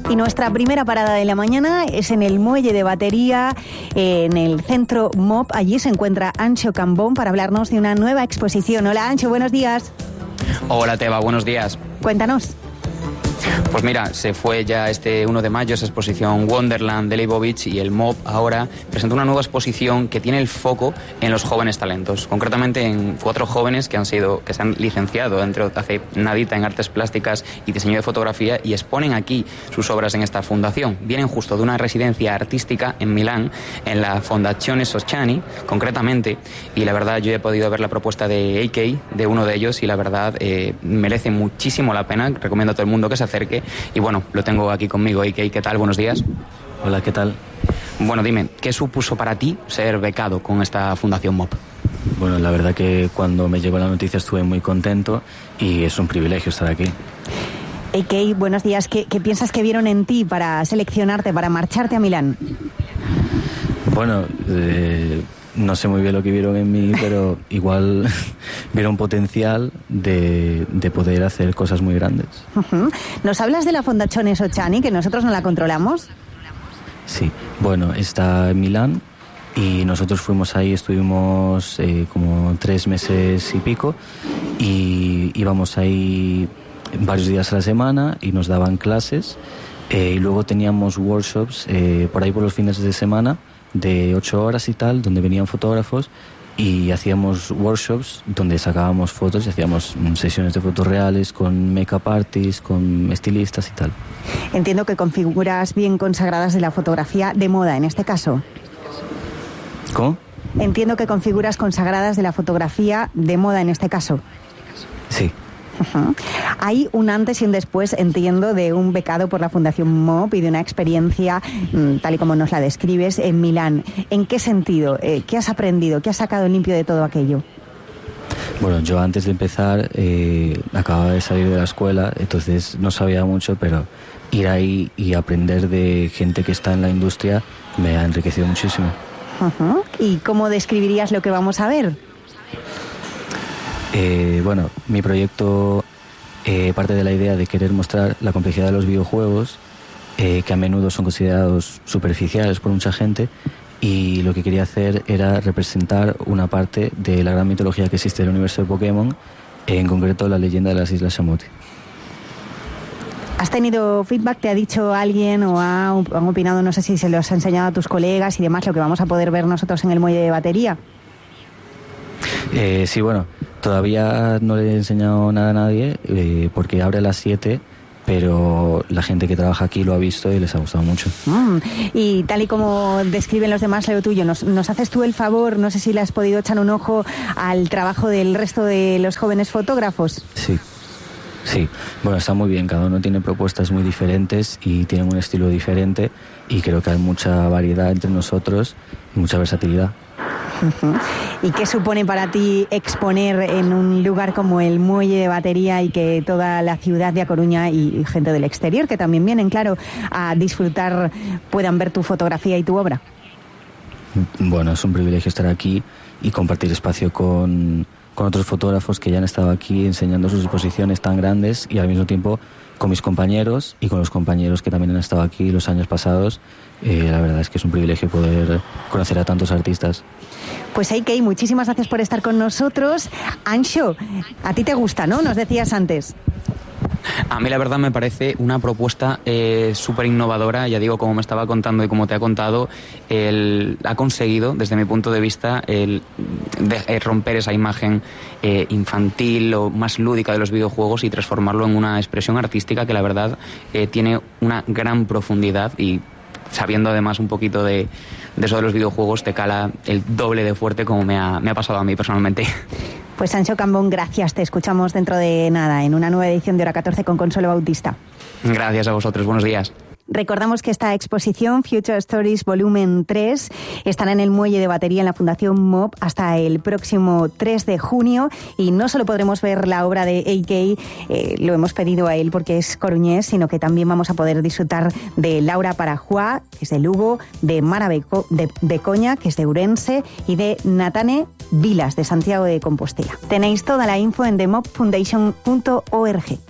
Y nuestra primera parada de la mañana es en el muelle de batería, en el centro MOB. Allí se encuentra Anxo Cambón para hablarnos de una nueva exposición. Hola Anxo, buenos días. Hola Teba, buenos días. Cuéntanos. Pues mira, se fue ya este 1 de mayo esa exposición Wonderland de Leibovitz y el MOB ahora presenta una nueva exposición que tiene el foco en los jóvenes talentos, concretamente en 4 jóvenes que se han licenciado hace nadita en artes plásticas y diseño de fotografía y exponen aquí sus obras en esta fundación. Vienen justo de una residencia artística en Milán, en la Fondazione Sociani, concretamente, y la verdad yo he podido ver la propuesta de AK, de uno de ellos, y la verdad merece muchísimo la pena. Recomiendo a todo el mundo que se acerque. Y bueno, lo tengo aquí conmigo. AK, ¿qué tal? Buenos días. Hola, ¿qué tal? Bueno, dime, ¿qué supuso para ti ser becado con esta Fundación MOB? Bueno, la verdad que cuando me llegó la noticia estuve muy contento y es un privilegio estar aquí. AK, buenos días. ¿Qué piensas que vieron en ti para seleccionarte, para marcharte a Milán? Bueno, no sé muy bien lo que vieron en mí, pero igual vieron potencial de poder hacer cosas muy grandes. Uh-huh. ¿Nos hablas de la Fondazione Sociani, que nosotros no la controlamos? Sí, bueno, está en Milán y nosotros fuimos ahí, estuvimos como 3 meses y pico y íbamos ahí varios días a la semana y nos daban clases y luego teníamos workshops por ahí por los fines de semana de 8 horas y tal, donde venían fotógrafos y hacíamos workshops donde sacábamos fotos y hacíamos sesiones de fotos reales con make-up artists, con estilistas y tal. Entiendo que con figuras bien consagradas de la fotografía de moda, en este caso. ¿Cómo? Entiendo que con figuras consagradas de la fotografía de moda, en este caso. Sí. Uh-huh. Hay un antes y un después, entiendo, de un becado por la Fundación MOB y de una experiencia, tal y como nos la describes, en Milán. ¿En qué sentido? ¿Qué has aprendido? ¿Qué has sacado limpio de todo aquello? Bueno, yo antes de empezar acababa de salir de la escuela, entonces no sabía mucho, pero ir ahí y aprender de gente que está en la industria me ha enriquecido muchísimo. Uh-huh. ¿Y cómo describirías lo que vamos a ver? Bueno, mi proyecto parte de la idea de querer mostrar la complejidad de los videojuegos, que a menudo son considerados superficiales por mucha gente, y lo que quería hacer era representar una parte de la gran mitología que existe en el universo de Pokémon, en concreto la leyenda de las Islas Shamote. ¿Has tenido feedback? ¿Te ha dicho alguien o han opinado, no sé si se lo has enseñado a tus colegas y demás, lo que vamos a poder ver nosotros en el muelle de batería? Sí, bueno, todavía no le he enseñado nada a nadie porque abre a las 7, pero la gente que trabaja aquí lo ha visto y les ha gustado mucho. Y tal y como describen los demás, lo tuyo, ¿nos haces tú el favor? No sé si le has podido echar un ojo al trabajo del resto de los jóvenes fotógrafos. Sí, bueno, está muy bien, cada uno tiene propuestas muy diferentes y tienen un estilo diferente y creo que hay mucha variedad entre nosotros y mucha versatilidad. Uh-huh. ¿Y qué supone para ti exponer en un lugar como el muelle de batería y que toda la ciudad de A Coruña y gente del exterior que también vienen, claro, a disfrutar, puedan ver tu fotografía y tu obra? Bueno, es un privilegio estar aquí y compartir espacio con otros fotógrafos que ya han estado aquí enseñando sus exposiciones tan grandes y al mismo tiempo con mis compañeros y con los compañeros que también han estado aquí los años pasados. La verdad es que es un privilegio poder conocer a tantos artistas. Pues AK, muchísimas gracias por estar con nosotros. Anxo, a ti te gusta, ¿no? Nos decías antes. A mí la verdad me parece una propuesta súper innovadora, ya digo, como me estaba contando y como te ha contado, ha conseguido, desde mi punto de vista, romper esa imagen infantil o más lúdica de los videojuegos y transformarlo en una expresión artística que la verdad tiene una gran profundidad y sabiendo además un poquito de eso de los videojuegos te cala el doble de fuerte como me ha pasado a mí personalmente. Pues Anxo Cambón, gracias. Te escuchamos dentro de nada en una nueva edición de Hora 14 con Consuelo Bautista. Gracias a vosotros. Buenos días. Recordamos que esta exposición, Future Stories Volumen 3, estará en el muelle de batería en la Fundación MOB hasta el próximo 3 de junio y no solo podremos ver la obra de AK, lo hemos pedido a él porque es coruñés, sino que también vamos a poder disfrutar de Laura Parajuá, que es de Lugo, de Mara Becoña, que es de Ourense, y de Natane Vilas, de Santiago de Compostela. Tenéis toda la info en themobfoundation.org.